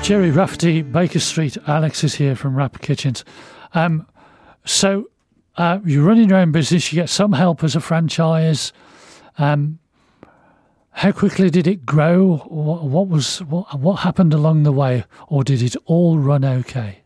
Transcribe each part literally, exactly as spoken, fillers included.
Jerry Rafferty, Baker Street. Alex is here from Rapper Kitchens. Um, so uh, you're running your own business. You get some help as a franchise. Um, how quickly did it grow? What, what was what, what happened along the way, or did it all run okay?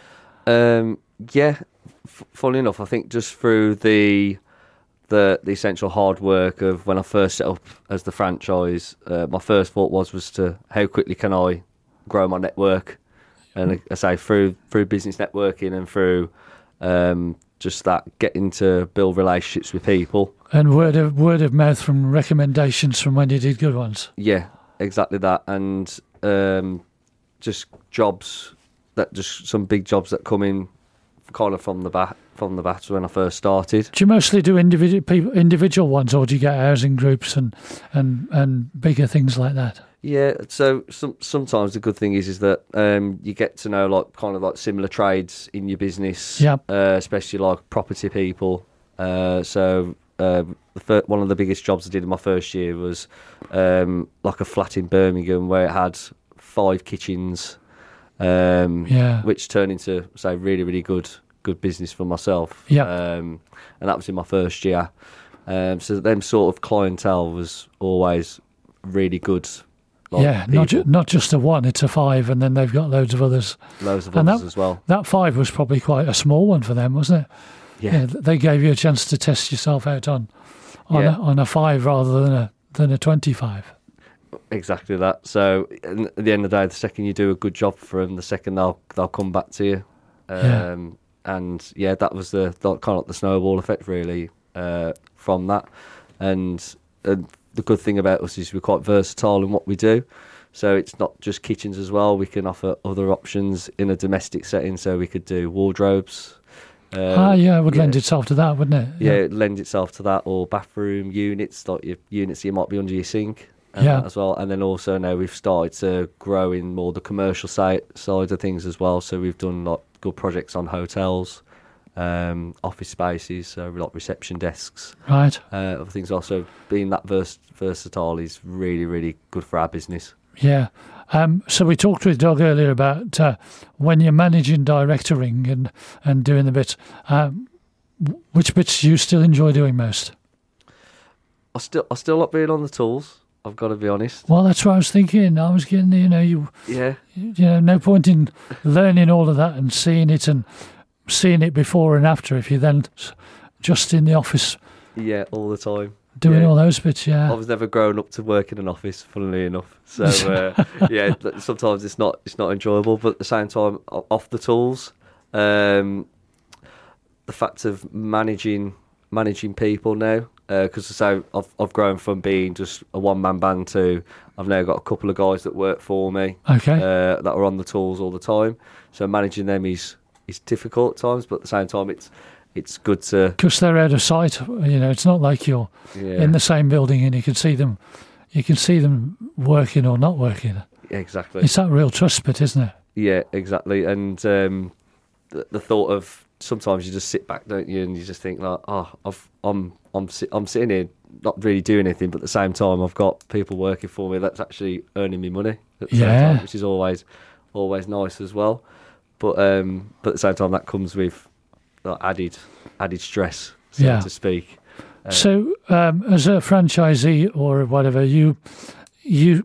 Um, yeah, f- funnily enough, I think just through the the the essential hard work of when I first set up as the franchise, uh, my first thought was was to how quickly can I grow my network, and I say through through business networking and through um, just that getting to build relationships with people and word of word of mouth from recommendations from when you did good ones. Yeah, exactly that, and um, just jobs that just some big jobs that come in kind of from the bat from the bat when I first started. Do you mostly do individual people, individual ones, or do you get housing groups and and and bigger things like that? Yeah, so some, sometimes the good thing is is that um, you get to know like kind of like similar trades in your business, yep. uh, especially like property people. Uh, so uh, the fir- one of the biggest jobs I did in my first year was um, like a flat in Birmingham where it had five kitchens, um, yeah. which turned into say really really good good business for myself. Yeah, um, and that was in my first year. Um, so them sort of clientele was always really good. Like yeah, not ju- not just a one, it's a five, and then they've got loads of others. Loads of and others that, as well. That five was probably quite a small one for them, wasn't it? Yeah. yeah they gave you a chance to test yourself out on on, yeah. a, on a five rather than a than a twenty-five. Exactly that. So at the end of the day, the second you do a good job for them, the second they'll they'll come back to you. Um, yeah. And yeah, that was the, the kind of like the snowball effect really uh, from that. And, and the good thing about us is we're quite versatile in what we do. So it's not just kitchens as well. We can offer other options in a domestic setting. So we could do wardrobes. Uh, ah, yeah, it would yeah. lend itself to that, wouldn't it? Yeah, yeah, it lends itself to that. Or bathroom units, like your units you might be under your sink. Yeah. As well. And then also now we've started to grow in more the commercial side, side of things as well. So we've done like good projects on hotels, um, office spaces, so like reception desks. Right. Uh, other things also being that vers- versatile is really, really good for our business. Yeah. Um, so we talked with Doug earlier about uh, when you're managing directoring and, and doing the bits, um, which bits do you still enjoy doing most? I still I still like being on the tools, I've got to be honest. Well, that's what I was thinking. I was getting, you know, you, yeah, you know, no point in learning all of that and seeing it and seeing it before and after if you're then just in the office. Yeah, all the time. Doing yeah. all those bits, yeah. I was never grown up to work in an office, funnily enough. So uh, yeah, sometimes it's not it's not enjoyable, but at the same time, off the tools, um, the fact of managing managing people now, because uh, so I've I've grown from being just a one man band to I've now got a couple of guys that work for me, okay, uh, that are on the tools all the time. So managing them is is difficult at times, but at the same time, it's. It's good to... Because they're out of sight, you know, it's not like you're yeah. in the same building and you can see them you can see them working or not working. Exactly. It's that real trust bit, isn't it? Yeah, exactly. And um, the, the thought of sometimes you just sit back, don't you, and you just think like, oh, I've, I'm I'm I'm sitting here not really doing anything, but at the same time I've got people working for me that's actually earning me money at the yeah. same time, which is always always nice as well. But um, but at the same time that comes with like, added added stress, so yeah. to speak. Uh, so um, as a franchisee or whatever, you you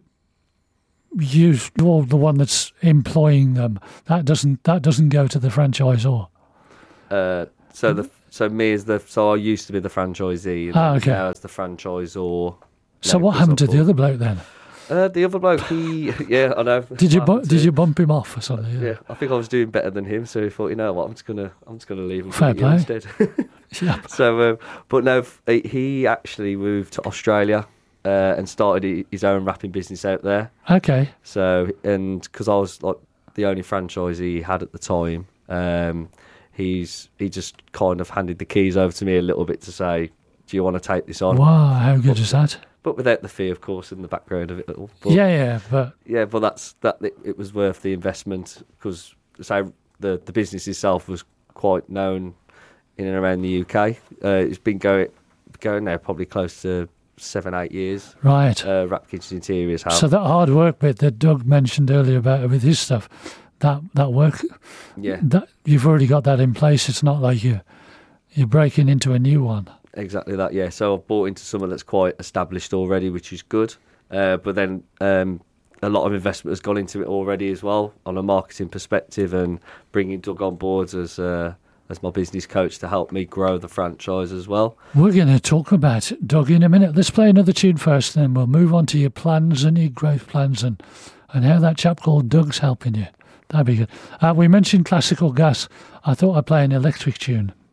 you you're the one that's employing them. That doesn't that doesn't go to the franchisor. Uh, so the so me as the so I used to be the franchisee, and ah, okay. now as the franchisor. So what happened to the other bloke then? Uh, the other bloke, he yeah, I know. Did you bu- did you bump him off or something? Yeah. yeah, I think I was doing better than him, so he thought, you know what, I'm just gonna I'm just gonna leave and Fair give it you play. instead. yeah. So, um, but no, he actually moved to Australia uh, and started his own wrapping business out there. Okay. So, and because I was like the only franchisee he had at the time, um, he's he just kind of handed the keys over to me a little bit to say, do you want to take this on? Wow, how good but, is that? But without the fee, of course, in the background of it all. But, yeah, yeah, but yeah, but that's that. It, it was worth the investment because so the the business itself was quite known in and around the U K. Uh, it's been going going now probably close to seven, eight years. Right. Uh, Rap Kitchens Interiors have. So that hard work bit that Doug mentioned earlier about with his stuff, that that work, yeah, that you've already got that in place. It's not like you you're breaking into a new one. Exactly that. Yeah. So I've bought into someone that's quite established already, which is good. Uh, but then um, a lot of investment has gone into it already as well on a marketing perspective, and bringing Doug on board as uh, as my business coach to help me grow the franchise as well. We're going to talk about Doug in a minute. Let's play another tune first, then we'll move on to your plans and your growth plans and, and how that chap called Doug's helping you. That'd be good. Uh, we mentioned classical gas. I thought I'd play an electric tune.